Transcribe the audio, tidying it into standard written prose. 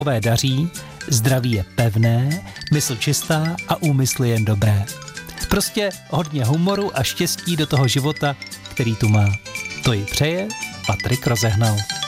daří, zdraví je pevné, mysl čistá a úmysly jen dobré. Prostě hodně humoru a štěstí do toho života, který tu má. To jí přeje Patrik Rozehnal.